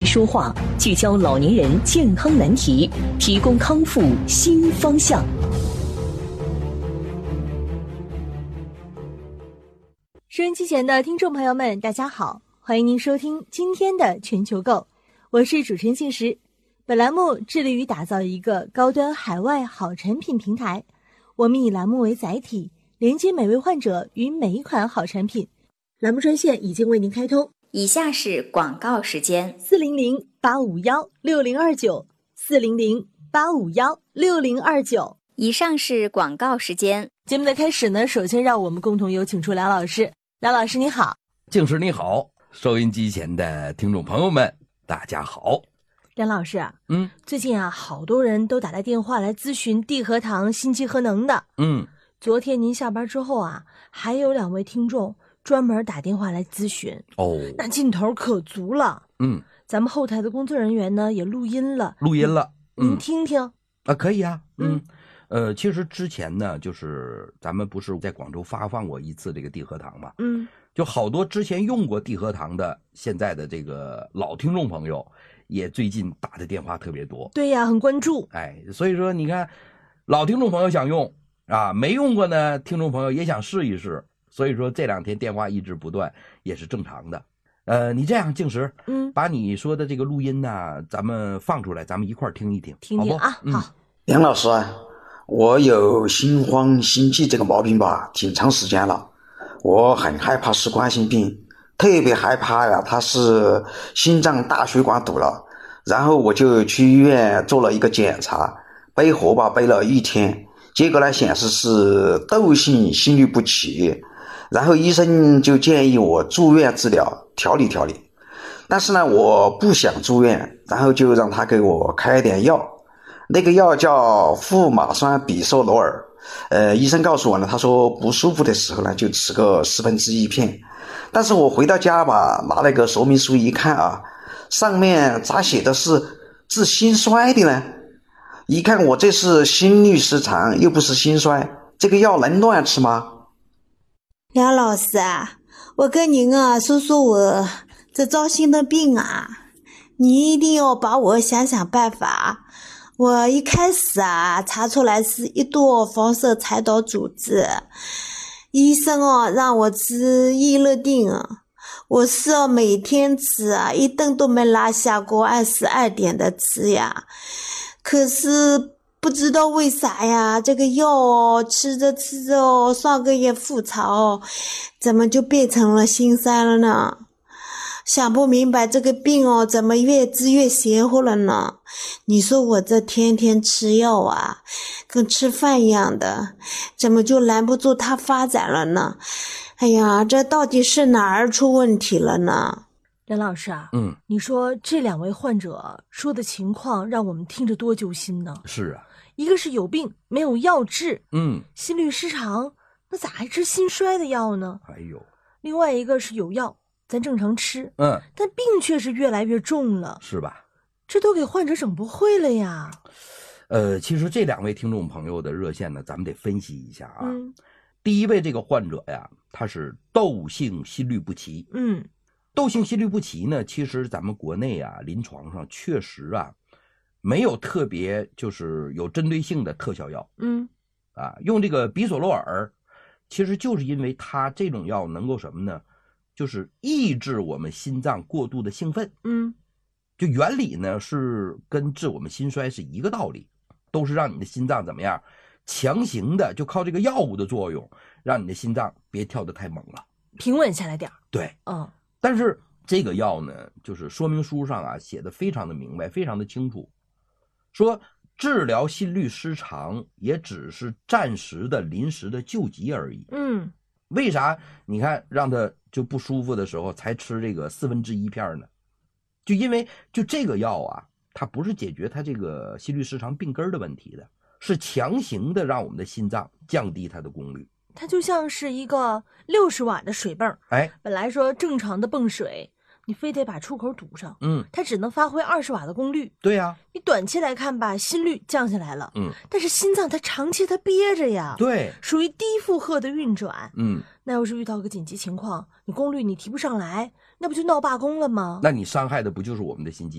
说话，聚焦老年人健康难题，提供康复新方向。 收音机前的听众朋友们，大家好，欢迎您收听今天的全球购，我是主持人信实。本栏目致力于打造一个高端海外好产品平台，我们以栏目为载体，连接每位患者与每一款好产品。栏目专线已经为您开通， 以下是广告时间 ：400-851-6029，400-851-6029。 以上是广告时间。 节目的开始呢，首先让我们共同有请出梁老师。梁老师你好。 静时你好，收音机前的听众朋友们大家好。 梁老师啊，最近啊，好多人都打来电话来咨询地核糖、心肌核能的。昨天您下班之后啊，还有2位听众专门打电话来咨询。那劲头可足了。咱们后台的工作人员呢也录音了。您听听啊，可以啊。其实之前呢，就是咱们不是在广州发放过一次这个地核糖嘛？就好多之前用过地核糖的，现在的这个老听众朋友，也最近打的电话特别多。 对呀，很关注。 所以说你看，老听众朋友想用啊，没用过呢，听众朋友也想试一试。所以说这2天电话一直不断，也是正常的。你这样，静时，把你说的这个录音呢，咱们放出来，咱们一块儿听一听， 听听啊。好， 梁老师啊，我有心慌心悸这个毛病吧，挺长时间了。我很害怕是冠心病，特别害怕呀，它是心脏大血管堵了。然后我就去医院做了一个检查，背活吧背了1天，结果呢显示是窦性心律不齐。然后医生就建议我住院治疗，调理。但是呢，我不想住院，然后就让他给我开点药。那个药叫富马酸比索罗尔。医生告诉我呢，他说不舒服的时候呢，就吃个1/4片。但是我回到家吧，拿那个说明书一看啊，上面咋写的是治心衰的呢？一看我这是心律失常，又不是心衰，这个药能乱吃吗？ 梁老师啊，我跟您啊说说我这糟心的病啊，你一定要帮我想想办法。我一开始啊查出来是1垛放射财岛组织，医生让我吃益乐定啊，我是要每天吃啊，一顿都没落下过，按时按点的吃呀。可是不知道为啥呀，这个药吃着上个月复查怎么就变成了心衰了呢？想不明白这个病怎么越治越邪乎了呢？你说我这天天吃药啊，跟吃饭一样的，怎么就拦不住它发展了呢？哎呀，这到底是哪儿出问题了呢？ 梁老师啊，你说这2位患者说的情况让我们听着多揪心呢？ 是啊， 一个是有病没有药治，心律失常，那咋还吃心衰的药呢？另外一个是有药咱正常吃，但病却是越来越重了， 是吧？ 这都给患者整不会了呀。 其实这2位听众朋友的热线呢，咱们得分析一下啊。第一位这个患者呀，他是窦性心律不齐。窦性心律不齐呢，其实咱们国内啊，临床上确实啊，没有特别就是有针对性的特效药。用这个比索洛尔，其实就是因为它这种药能够什么呢？就是抑制我们心脏过度的兴奋。就原理呢是跟治我们心衰是一个道理，都是让你的心脏怎么样，强行的就靠这个药物的作用，让你的心脏别跳得太猛了， 平稳下来点。 对，但是这个药呢，就是说明书上啊写的非常的明白，非常的清楚，说治疗心律失常也只是暂时的临时的救急而已。为啥你看让他就不舒服的时候才吃这个1/4片呢？就因为就这个药啊，它不是解决它这个心律失常病根的问题的，是强行的让我们的心脏降低它的功率。 它就像是一个60瓦的水泵，本来说正常的泵水，你非得把出口堵上，它只能发挥20瓦的功率。 对呀， 你短期来看吧，心率降下来了，但是心脏它长期它憋着呀， 对， 属于低负荷的运转，那要是遇到个紧急情况，你功率你提不上来，那不就闹罢工了吗？ 那你伤害的不就是我们的心肌